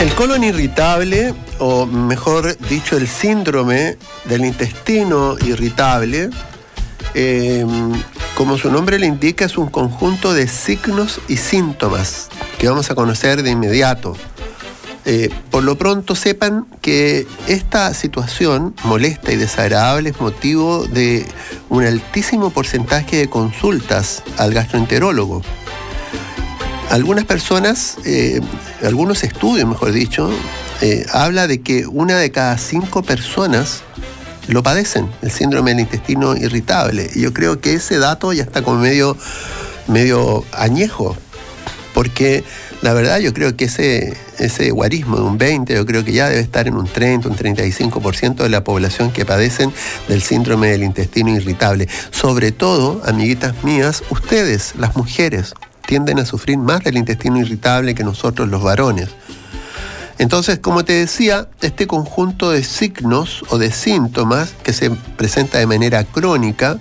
El colon irritable, o mejor dicho, el síndrome del intestino irritable, como su nombre le indica, es un conjunto de signos y síntomas que vamos a conocer de inmediato. Por lo pronto sepan que esta situación molesta y desagradable es motivo de un altísimo porcentaje de consultas al gastroenterólogo. Algunas personas, algunos estudios, mejor dicho, habla de que 1 de cada 5 personas lo padecen, el síndrome del intestino irritable. Y yo creo que ese dato ya está como medio añejo, porque la verdad yo creo que ese guarismo de un 20, yo creo que ya debe estar en un 30, un 35% de la población que padecen del síndrome del intestino irritable. Sobre todo, amiguitas mías, ustedes, las mujeres, tienden a sufrir más del intestino irritable que nosotros los varones. Entonces, como te decía, este conjunto de signos o de síntomas que se presenta de manera crónica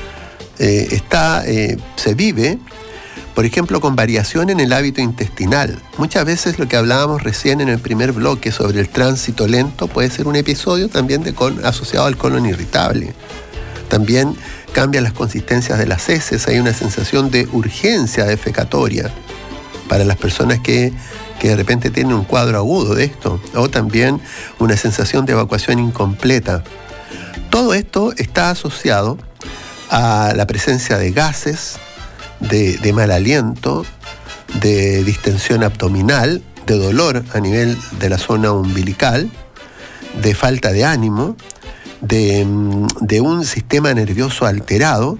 se vive, por ejemplo, con variación en el hábito intestinal. Muchas veces lo que hablábamos recién en el primer bloque sobre el tránsito lento puede ser un episodio también asociado al colon irritable. También cambian las consistencias de las heces, hay una sensación de urgencia defecatoria para las personas que de repente tienen un cuadro agudo de esto, o también una sensación de evacuación incompleta. Todo esto está asociado a la presencia de gases, de mal aliento, de distensión abdominal, de dolor a nivel de la zona umbilical, de falta de ánimo, de un sistema nervioso alterado,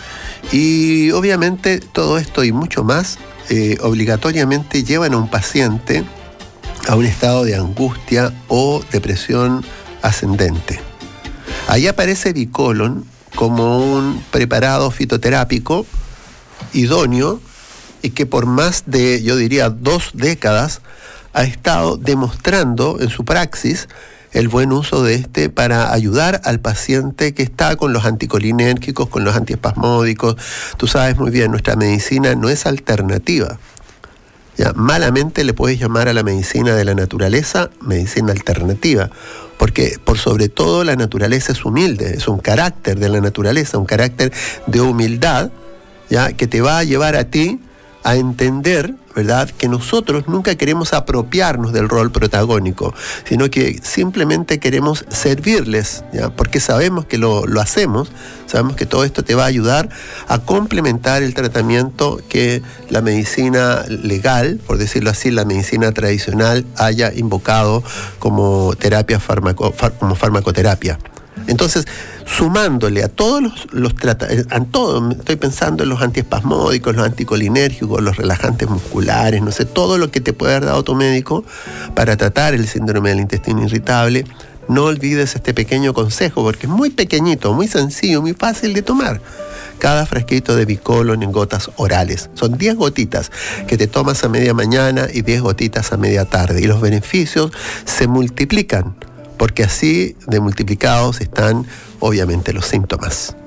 y obviamente todo esto y mucho más obligatoriamente llevan a un paciente a un estado de angustia o depresión ascendente. Ahí aparece Bicolon como un preparado fitoterápico idóneo y que por más de, yo diría, 2 décadas ha estado demostrando en su praxis el buen uso de este para ayudar al paciente que está con los anticolinérgicos, con los antiespasmódicos. Tú sabes muy bien, nuestra medicina no es alternativa. Ya, malamente le puedes llamar a la medicina de la naturaleza medicina alternativa, porque por sobre todo la naturaleza es humilde, es un carácter de la naturaleza, un carácter de humildad, ya, que te va a llevar a ti a entender, ¿verdad?, que nosotros nunca queremos apropiarnos del rol protagónico, sino que simplemente queremos servirles, ¿ya?, porque sabemos que lo hacemos, sabemos que todo esto te va a ayudar a complementar el tratamiento que la medicina legal, por decirlo así, la medicina tradicional haya invocado como terapia como farmacoterapia. Entonces, sumándole a todos los tratamientos, estoy pensando en los antiespasmódicos, los anticolinérgicos, los relajantes musculares, no sé, todo lo que te puede haber dado tu médico para tratar el síndrome del intestino irritable, no olvides este pequeño consejo, porque es muy pequeñito, muy sencillo, muy fácil de tomar. Cada frasquito de Bicolon en gotas orales. Son 10 gotitas que te tomas a media mañana y 10 gotitas a media tarde. Y los beneficios se multiplican, porque así de multiplicados están obviamente los síntomas.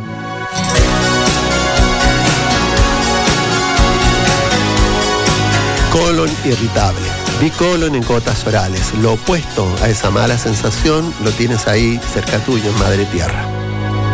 Colon irritable. Bicolon en gotas orales. Lo opuesto a esa mala sensación lo tienes ahí cerca tuyo en Madre Tierra.